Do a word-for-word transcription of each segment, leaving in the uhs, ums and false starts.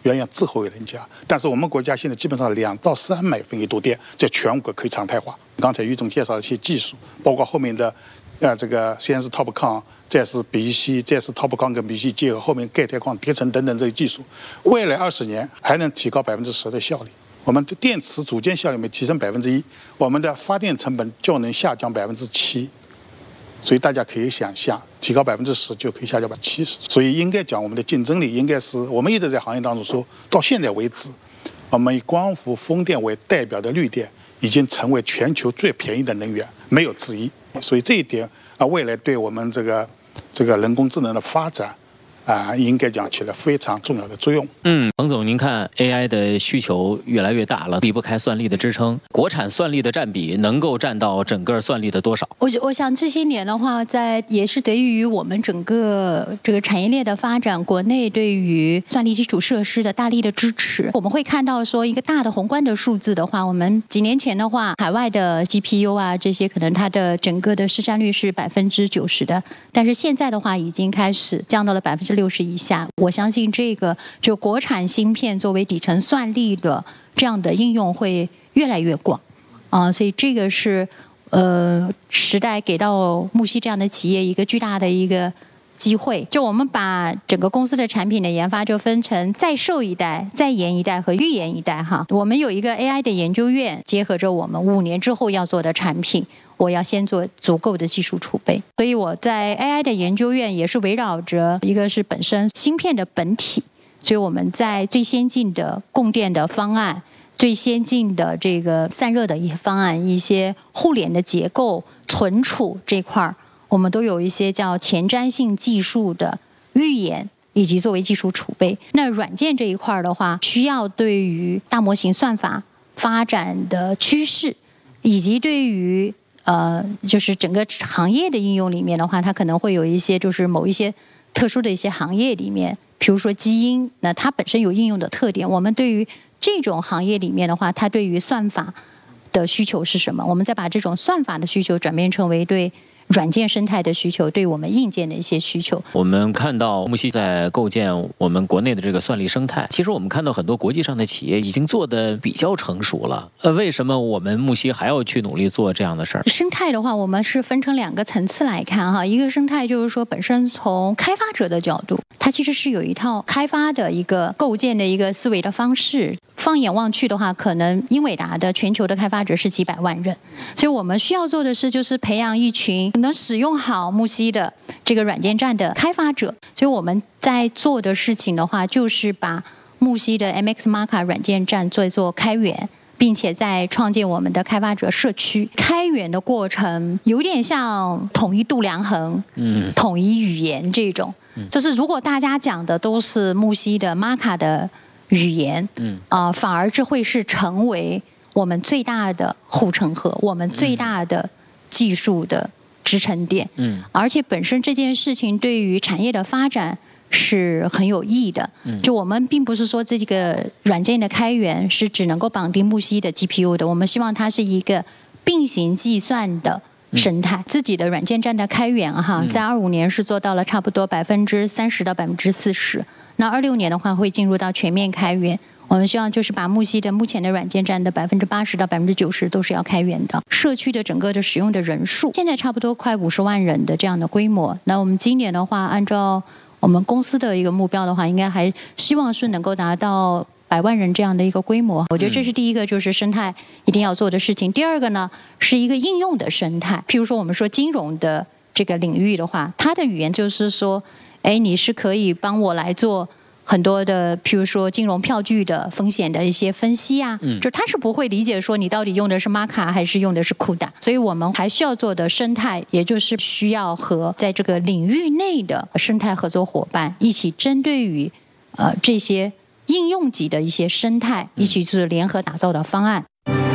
远远滞后于人家。但是我们国家现在基本上两到三百分一度电，在全国可以常态化。刚才于总介绍的一些技术，包括后面的，呃，这个先是 TOPCon， 再是比息，再是 TOPCon 跟比息结合，后面钙钛矿叠层等等这些技术，未来二十年还能提高百分之十的效率。我们的电池组件效率每提升百分之一，我们的发电成本就能下降百分之七。所以大家可以想象，提高百分之十就可以下降百分之七十。所以应该讲，我们的竞争力应该是我们一直在行业当中说，到现在为止，我们以光伏、风电为代表的绿电已经成为全球最便宜的能源，没有之一。所以这一点啊，未来对我们这个这个人工智能的发展啊，应该讲起了非常重要的作用。 嗯，彭总，您看 A I 的需求越来越大了，离不开算力的支撑。国产算力的占比能够占到整个算力的多少？ 我我想这些年的话，在也是得益于我们整个这个产业链的发展，国内对于算力基础设施的大力的支持，我们会看到说一个大的宏观的数字的话，我们几年前的话，海外的 G P U 啊这些可能它的整个的市占率是百分之九十的，但是现在的话已经开始降到了百分之六十以下。我相信这个就国产芯片作为底层算力的这样的应用会越来越广啊，所以这个是呃时代给到木犀这样的企业一个巨大的一个机会。就我们把整个公司的产品的研发就分成在授一代、在研一代和预研一代哈。我们有一个 A I 的研究院，结合着我们五年之后要做的产品，我要先做足够的技术储备。所以我在 A I 的研究院也是围绕着一个是本身芯片的本体，所以我们在最先进的供电的方案、最先进的这个散热的一些方案、一些互联的结构、存储这块儿，我们都有一些叫前瞻性技术的预研，以及作为技术储备。那软件这一块的话，需要对于大模型算法发展的趋势，以及对于呃，就是整个行业的应用里面的话，它可能会有一些就是某一些特殊的一些行业里面，比如说基因，那它本身有应用的特点。我们对于这种行业里面的话，它对于算法的需求是什么？我们再把这种算法的需求转变成为对软件生态的需求，对我们硬件的一些需求。 我们看到木犀在构建我们国内的这个算力生态，其实我们看到很多国际上的企业已经做得比较成熟了。呃，为什么我们木犀还要去努力做这样的事儿？ 生态的话，我们是分成两个层次来看哈。一个生态就是说，本身从开发者的角度，它其实是有一套开发的一个构建的一个思维的方式。放眼望去的话，可能英伟达的全球的开发者是几百万人，所以我们需要做的是，就是培养一群能使用好木犀的这个软件站的开发者。所以我们在做的事情的话，就是把木犀的 M X Marker 软件站做一做开源，并且在创建我们的开发者社区。开源的过程有点像统一度量衡，嗯，统一语言这种，就是如果大家讲的都是木犀的 Marker 的语言，嗯啊、呃，反而这会是成为我们最大的护城河，我们最大的技术的支撑点，嗯，而且本身这件事情对于产业的发展是很有益的。嗯，就我们并不是说这个软件的开源是只能够绑定木犀的 G P U 的，我们希望它是一个并行计算的生态。嗯、自己的软件站的开源哈，在二五年是做到了差不多百分之三十到百分之四十。那二六年的话会进入到全面开源，我们希望就是把木犀的目前的软件站的百分之八十到百分之九十都是要开源的。社区的整个的使用的人数现在差不多快五十万人的这样的规模。那我们今年的话，按照我们公司的一个目标的话，应该还希望是能够达到百万人这样的一个规模。我觉得这是第一个，就是生态一定要做的事情。第二个呢，是一个应用的生态。譬如说我们说金融的这个领域的话，它的语言就是说，哎，你是可以帮我来做很多的，譬如说金融票据的风险的一些分析啊，嗯，就他是不会理解说你到底用的是 Marker 还是用的是 CUDA。所以我们还需要做的生态，也就是需要和在这个领域内的生态合作伙伴一起针对于呃这些应用级的一些生态，一起就是联合打造的方案。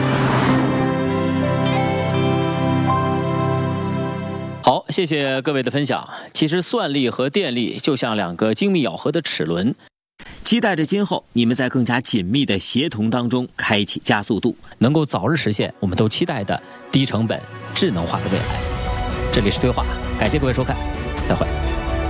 好，谢谢各位的分享。其实算力和电力就像两个精密咬合的齿轮，期待着今后你们在更加紧密的协同当中开启加速度，能够早日实现我们都期待的低成本智能化的未来。这里是对话，感谢各位收看，再会。